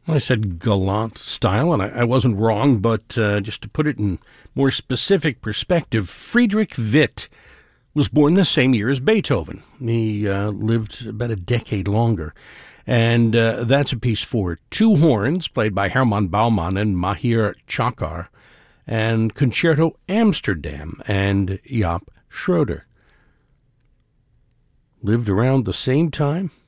I said galant style, and I wasn't wrong, but just to put it in more specific perspective, Friedrich Witt was born the same year as Beethoven. He lived about a decade longer. And that's a piece for two horns, played by Hermann Baumann and Mahir Chakar, and Concerto Amsterdam and Jaap Schroeder. Lived around the same time.